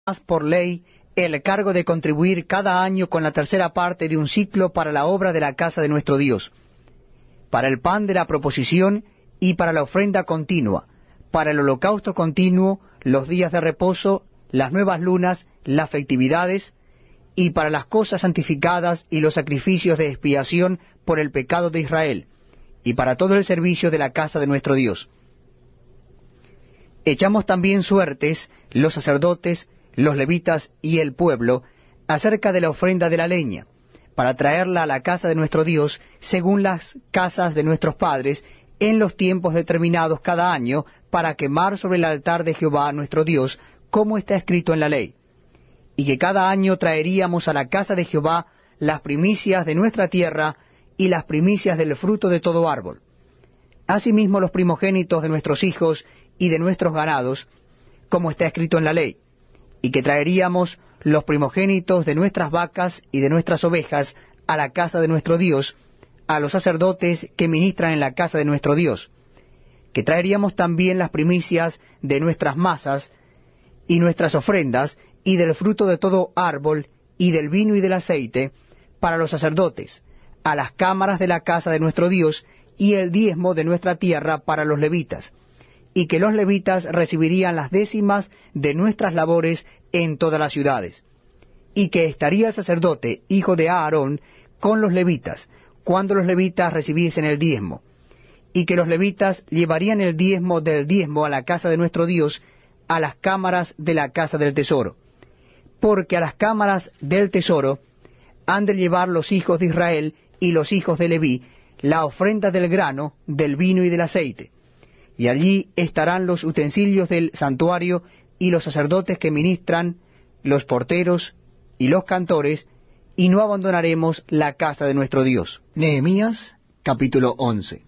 por ley el cargo de contribuir cada año con la tercera parte de un siclo para la obra de la casa de nuestro Dios, para el pan de la proposición y para la ofrenda continua, para el holocausto continuo, los días de reposo, las nuevas lunas, las festividades, y para las cosas santificadas y los sacrificios de expiación por el pecado de Israel, y para todo el servicio de la casa de nuestro Dios. Echamos también suertes los sacerdotes, los levitas y el pueblo, acerca de la ofrenda de la leña, para traerla a la casa de nuestro Dios, según las casas de nuestros padres, en los tiempos determinados cada año, para quemar sobre el altar de Jehová nuestro Dios, como está escrito en la ley. Y que cada año traeríamos a la casa de Jehová las primicias de nuestra tierra y las primicias del fruto de todo árbol. Asimismo los primogénitos de nuestros hijos y de nuestros ganados, como está escrito en la ley. Y que traeríamos los primogénitos de nuestras vacas y de nuestras ovejas a la casa de nuestro Dios, a los sacerdotes que ministran en la casa de nuestro Dios. Que traeríamos también las primicias de nuestras masas y nuestras ofrendas, y del fruto de todo árbol, y del vino y del aceite, para los sacerdotes, a las cámaras de la casa de nuestro Dios, y el diezmo de nuestra tierra para los levitas, y que los levitas recibirían las décimas de nuestras labores en todas las ciudades, y que estaría el sacerdote, hijo de Aarón, con los levitas, cuando los levitas recibiesen el diezmo, y que los levitas llevarían el diezmo del diezmo a la casa de nuestro Dios, a las cámaras de la casa del tesoro, porque a las cámaras del tesoro han de llevar los hijos de Israel y los hijos de Leví la ofrenda del grano, del vino y del aceite. Y allí estarán los utensilios del santuario y los sacerdotes que ministran, los porteros y los cantores, y no abandonaremos la casa de nuestro Dios. Nehemías, capítulo 11.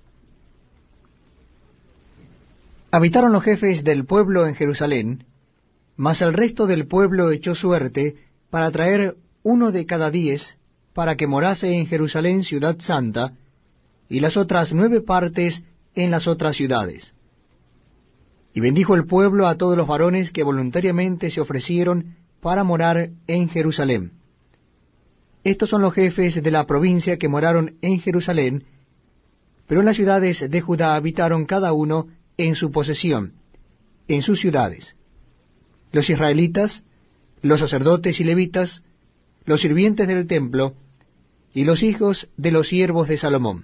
Habitaron los jefes del pueblo en Jerusalén, mas el resto del pueblo echó suerte para traer 1 de cada 10, para que morase en Jerusalén ciudad santa, y las otras 9 partes en las otras ciudades. Y bendijo el pueblo a todos los varones que voluntariamente se ofrecieron para morar en Jerusalén. Estos son los jefes de la provincia que moraron en Jerusalén, pero en las ciudades de Judá habitaron cada uno en su posesión, en sus ciudades: los israelitas, los sacerdotes y levitas, los sirvientes del templo, y los hijos de los siervos de Salomón.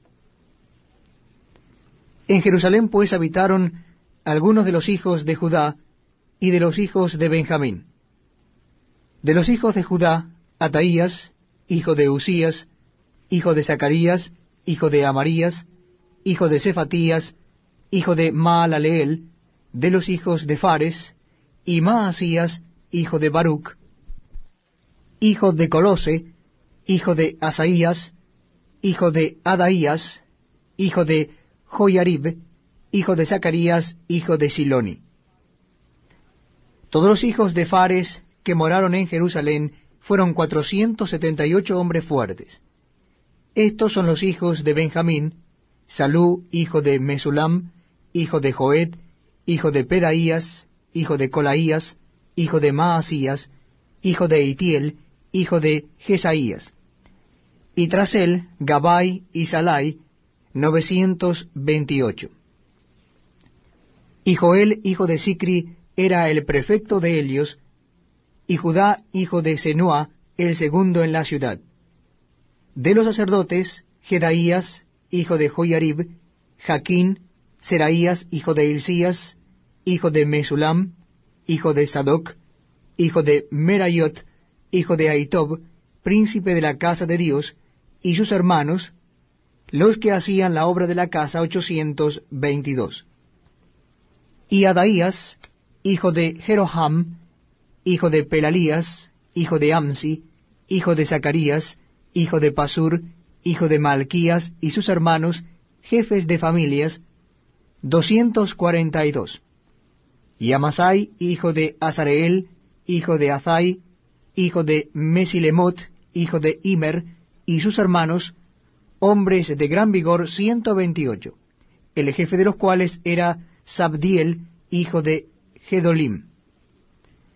En Jerusalén pues habitaron algunos de los hijos de Judá y de los hijos de Benjamín. De los hijos de Judá, Ataías, hijo de Usías, hijo de Zacarías, hijo de Amarías, hijo de Cefatías, hijo de Maalaleel; de los hijos de Fares, y Maasías, hijo de Baruc, hijo de Colose, hijo de Asaías, hijo de Adaías, hijo de Joiarib, hijo de Zacarías, hijo de Siloni. Todos los hijos de Fares que moraron en Jerusalén fueron 478 hombres fuertes. Estos son los hijos de Benjamín: Salú, hijo de Mesulam, hijo de Joed, hijo de Pedaías, hijo de Colaías, hijo de Maasías, hijo de Itiel, hijo de Jesaías. Y tras él, Gabai y Salai, 928. Y Joel, hijo de Sicri, era el prefecto de Helios, y Judá, hijo de Senua, el segundo en la ciudad. De los sacerdotes, Jedaías, hijo de Joiarib, Jaquín, Seraías, hijo de Hilcías, hijo de Mesulam, hijo de Sadoc, hijo de Merayot, hijo de Ahitob, príncipe de la casa de Dios, y sus hermanos, los que hacían la obra de la casa, 822. Y Adaías, hijo de Jeroham, hijo de Pelalías, hijo de Amsi, hijo de Zacarías, hijo de Pasur, hijo de Malquías, y sus hermanos, jefes de familias, 242. Y Amasai, hijo de Azareel, hijo de Azai, hijo de Mesilemot, hijo de Immer, y sus hermanos, hombres de gran vigor, 128, el jefe de los cuales era Sabdiel, hijo de Gedolim.